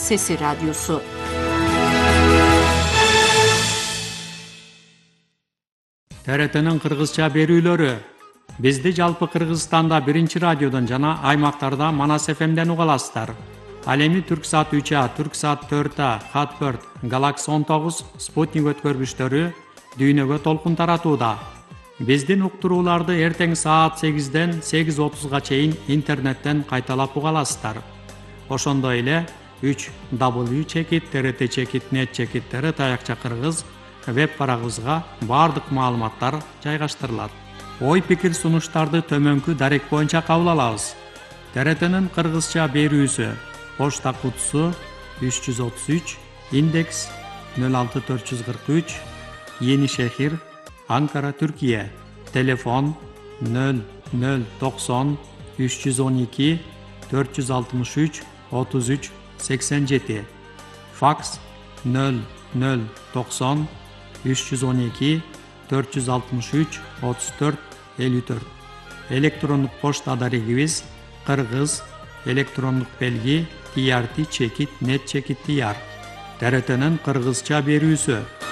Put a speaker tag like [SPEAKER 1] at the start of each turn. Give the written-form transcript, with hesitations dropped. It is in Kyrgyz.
[SPEAKER 1] Sesi Radyosu.
[SPEAKER 2] TRT'nin Kırgızça berүүлөрү. Bizdi жалпы Кыргызстанда 1 радиодон жана аймактарда Манас ФМден уга аласыздар. Ал эми Түрксат 3А, Түрксат 4А, Хат 4, Галакс 19, Спутник өткөргүчтөрү дүйнөгө толкун таратууда. Биздин уктурууларды эртең саат 8ден 8:30га чейин интернеттен кайталап уга аласыздар. Ошондой эле 3w.trt.net/trt таякча кыргыз веб барагыбызга бардык маалыматтар жайгаштырылат. Ой-пикир сунуштарды төмөнкү дарек боюнча кабыл алабыз. TRT'нин кыргызча берүүсү. Почта кутусу 333, индекс 06443, Yeni Şehir, Ankara, Türkiye. Telefon 0090 312 463 33 87. Faks 0090 312 463 34 54. Elektronik poçta adarigimiz Kırgız elektronik belgi trt.net/tr. TRT'nin Kırgızça berүүsü.